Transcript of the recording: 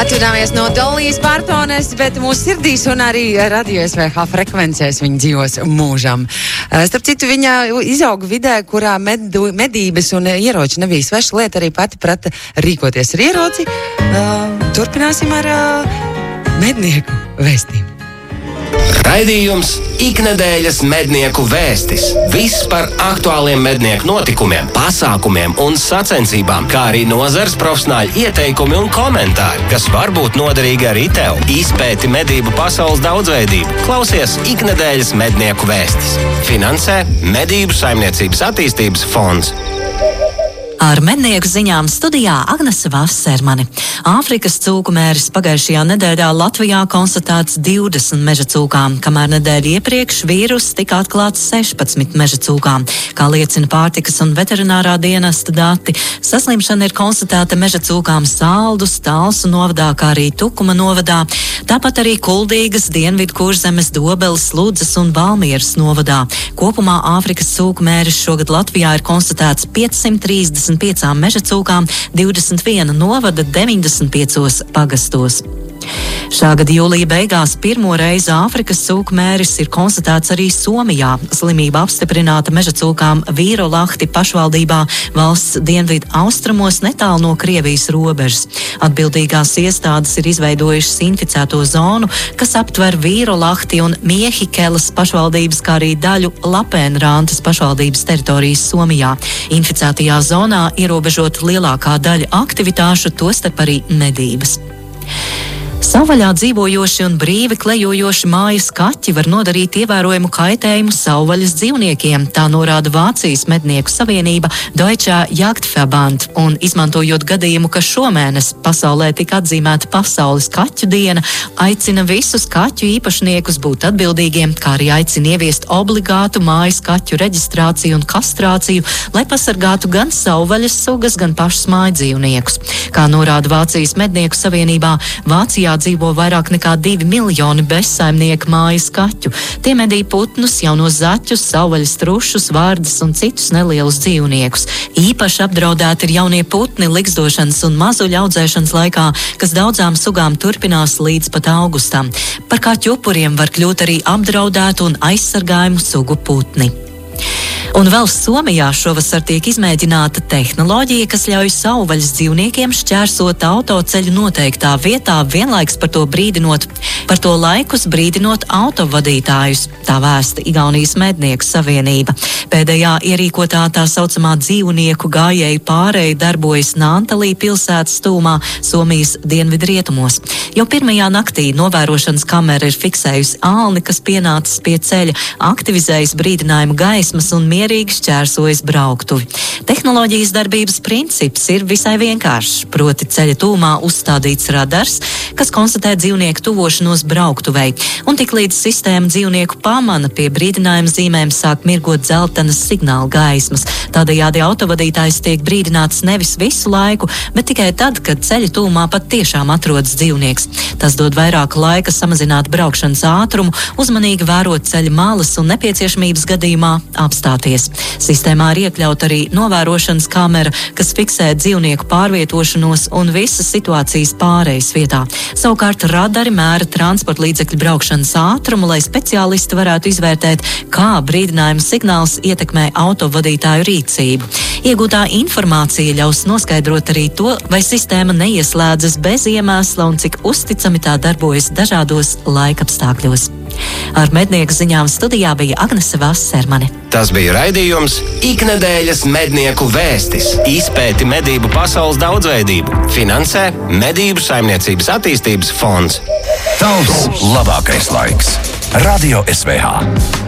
Atvadāmies no Dolijas Pārtones, bet mūsu sirdīs un arī radio SVH frekvencēs viņa dzīvos mūžam. Starp citu, viņa izauga vidē, kurā medības un ieroči nebija sveša lieta, arī pati prata rīkoties ar ieroci. Turpināsim ar mednieku vēstījumu. Raidījums Iknedēļas mednieku vēstis. Viss par aktuāliem mednieku notikumiem, pasākumiem un sacensībām, kā arī nozares profesionāļu ieteikumi un komentāri, kas var būt noderīgi arī tev. Izpēti medību pasaules daudzveidību. Klausies Iknedēļas mednieku vēstis. Finansē Medību saimniecības attīstības fonds. Ar mednieku ziņām studijā Agnese Vassermane. Āfrikas cūku mēris pagājušajā nedēļā Latvijā konstatēts 20 meža cūkām, kamēr nedēļu iepriekš vīrus tika atklāts 16 meža cūkām. Kā liecina pārtikas un veterinārā dienesta dati, saslimšana ir konstatēta meža cūkām Saldus, Talsu novadā, kā arī Tukuma novadā, tāpat arī Kuldīgas, Dienvidkurzemes, Dobeles, Ludzas un Valmieras novadā. Kopumā Āfrikas cūku mēris šogad Latvijā ir konstatēts 535 meža cūkām, 21 novada 95 pagastos. Šā gada jūlija beigās pirmo reizi Āfrikas cūku mēris ir konstatēts arī Somijā. Slimība apstiprināta meža cūkām Vīrolahti pašvaldībā valsts dienvidu austrumos netālu no Krievijas robežas. Atbildīgās iestādes ir izveidojušas inficēto zonu, kas aptver Vīrolahti un Miehikelas pašvaldības, kā arī daļu Lapēnrantas pašvaldības teritorijas Somijā. Inficētajā zonā ierobežot lielākā daļa aktivitāšu, tostarp arī medības. Savvaļā dzīvojoši un brīvi klejojoši mājas kaķi var nodarīt ievērojumu kaitējumu savvaļas dzīvniekiem, tā norāda Vācijas mednieku savienība Deutsche Jagdverband, un izmantojot gadījumu, ka šomēnes pasaulē tika atzīmēta Pasaules kaķu diena, aicina visus kaķu īpašniekus būt atbildīgiem, kā arī aicina ieviest obligātu mājas kaķu reģistrāciju un kastrāciju, lai pasargātu gan savvaļas sugas, gan pašus mājdzīvniekus. Kā norāda Vācijas mednieku savienībā, Vācijā dzīvo vairāk nekā 2 miljoni bezsaimnieku mājas kaķu. Tie medī putnus, jaunos zaķus, savvaļas trušus, vārdas un citus nelielus dzīvniekus. Īpaši apdraudēti ir jaunie putni ligzdošanas un mazuļu audzēšanas laikā, kas daudzām sugām turpinās līdz pat augustam. Par kaķu upuriem var kļūt arī apdraudētu un aizsargājumu sugu putni. Un vēl Somijā šovasar tiek izmēģināta tehnoloģija, kas ļauj savvaļas dzīvniekiem šķērsot autoceļu noteiktā vietā, vienlaiks par to laikus brīdinot autovadītājus. Tā vēsta Igaunijas mednieku savienība. Pēdējā ierīkotā tā saucamā dzīvnieku gājēju pārēja darbojas Nantalī pilsētas tūmā Somijas dienvidrietumos. Jau pirmajā naktī novērošanas kamera ir fiksējusi ālni, kas pienācis pie ceļa, aktivizējis brīdinājumu gaismas un mierīgi šķērsojas brauktuvi. Tehnoloģijas darbības princips ir visai vienkāršs, proti ceļa tūmā uzstādīts radars, kas konstatē dzīvnieku tuvošanos brauktuvei, un tiklīdz sistēma dzīvnieku pamana, pie brīdinājuma zīmēm sāk mirgot dzeltenas signāla gaismas. Tādējādi autovadītājs tiek brīdināts nevis visu laiku, bet tikai tad, kad ceļa tūmā pat tiešām atrodas dzīvnieks. Tas dod vairāk laika samazināt braukšanas ātrumu, uzmanīgi vērot ceļa malas un nepieciešamības gadījumā apstāties. Sistēmā ir iekļauta arī novērošanas kamera, kas fiksē dzīvnieku pārvietošanos un visas situācijas pārejas vietā. Savukārt radari mēra transporta līdzekļu braukšanas ātrumu, lai speciālisti varētu izvērtēt, kā brīdinājuma signāls ietekmē autovadītāju rīcību. Iegūtā informācija ļaus noskaidrot arī to, vai sistēma neieslēdzas bez iemesla un cik uzticami tā darbojas dažādos laikapstākļos. Ar mednieku ziņām studijā bija Agnese Vassermane. Tas bija raidījums Iknedēļas mednieku vēstis. Izpēti medību pasaules daudzveidību. Finansē Medību saimniecības attīstības fonds. Tavs labākais laiks. Radio SVH.